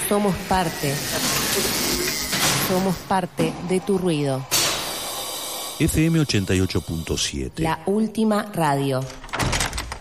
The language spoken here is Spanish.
Somos parte. Somos parte de tu ruido. FM 88.7. La última radio.